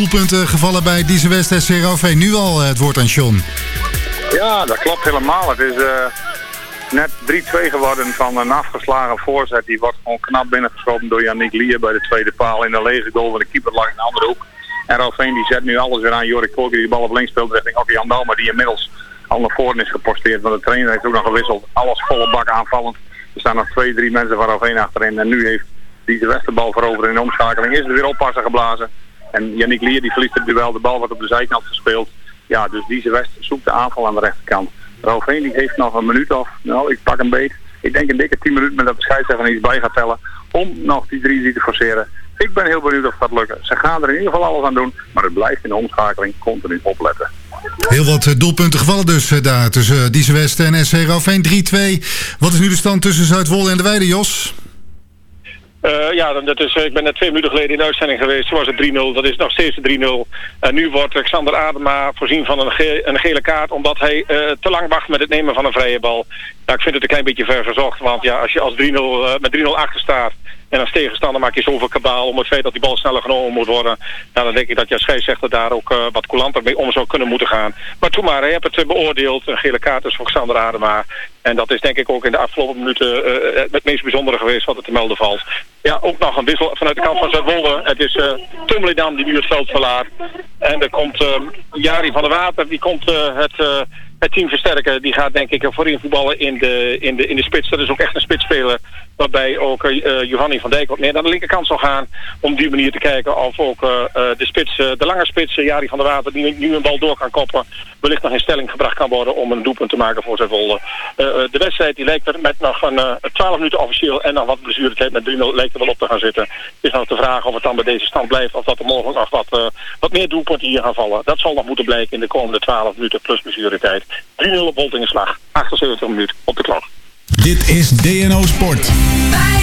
Doelpunten gevallen bij Diezen West SC Heerenveen. Nu al het woord aan John. Ja, dat klopt helemaal. Het is net 3-2 geworden van een afgeslagen voorzet. Die wordt gewoon knap binnengeschoten door Yannick Lier bij de tweede paal. In de lege goal van de keeper lag in de andere hoek. En Heerenveen die zet nu alles weer aan Jorik Kolker die de bal op links speelt richting Okkie Jan Dalma die inmiddels al naar voren is geposteerd. Want de trainer heeft ook nog gewisseld. Alles volle bak aanvallend. Er staan nog 2-3 mensen van Heerenveen achterin. En nu heeft Diezen West de bal veroverd in de omschakeling. Is er weer oppassen geblazen. En Yannick Lier die verliest het duel. De bal wordt op de zijkant gespeeld. Ja, dus Diezen West zoekt de aanval aan de rechterkant. Heerenveen die heeft nog een minuut of, nou ik pak een beet. Ik denk een dikke 10 minuten met dat de scheidsrechter er iets bij gaat tellen. Om nog die 3 te forceren. Ik ben heel benieuwd of dat lukken. Ze gaan er in ieder geval alles aan doen. Maar het blijft in de omschakeling continu opletten. Heel wat doelpunten gevallen dus daar tussen Diezen West en SC Heerenveen 3-2. Wat is nu de stand tussen Zuidwolde en de Weide, Jos? Ik ben net 2 minuten geleden in de uitzending geweest. Toen was het 3-0. Dat is nog steeds 3-0. En nu wordt Xander Adema voorzien van een gele kaart. Omdat hij te lang wacht met het nemen van een vrije bal. Nou, ik vind het een klein beetje ver gezocht. Want ja, als je als 3-0 met 3-0 achter staat. En als tegenstander maak je zoveel kabaal om het feit dat die bal sneller genomen moet worden. Nou, dan denk ik dat je als scheidsrechter daar ook wat coulanter mee om zou kunnen moeten gaan. Maar toen maar, hij heeft het beoordeeld. Een gele kaart is voor Xander Adema. En dat is denk ik ook in de afgelopen minuten het meest bijzondere geweest wat er te melden valt. Ja, ook nog een wissel vanuit de kant van Zuidwolde. Het is Tummeledam die nu het veld verlaat. En er komt Jari van der Water, die komt het team versterken. Die gaat denk ik voorin voetballen in de spits. Dat is ook echt een spitsspeler. Waarbij ook Giovanni van Dijk wat meer naar de linkerkant zal gaan. Om die manier te kijken of ook de lange spits, Jari van der Water, die nu een bal door kan koppen. Wellicht nog in stelling gebracht kan worden om een doelpunt te maken voor Zuidwolde. De wedstrijd die lijkt er met nog een 12 minuten officieel en nog wat blessuretijd met 3-0 lijkt er wel op te gaan zitten. Het is nog de vraag of het dan bij deze stand blijft of dat er mogelijk nog wat meer doelpunten hier gaan vallen. Dat zal nog moeten blijken in de komende 12 minuten plus blessuretijd. 3-0 op Woltingenslag. 78 minuten op de klok. Dit is DNO Sport.